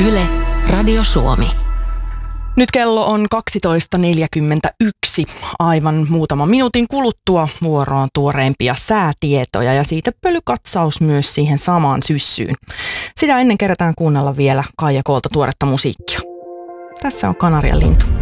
Yle, Radio Suomi. Nyt kello on 12.41. Aivan muutaman minuutin kuluttua vuoroon tuoreimpia säätietoja ja siitä pölykatsaus myös siihen samaan syssyyn. Sitä ennen kerätään kuunnella vielä Kaija Koolta tuoretta musiikkia. Tässä on Kanarian lintu.